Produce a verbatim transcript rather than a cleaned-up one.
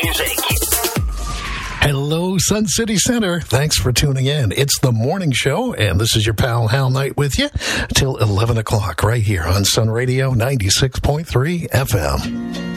Music. Hello, Sun City Center. Thanks for tuning in. It's the morning show, and this is your pal Hal Knight with you till eleven o'clock right here on Sun Radio ninety-six point three F M.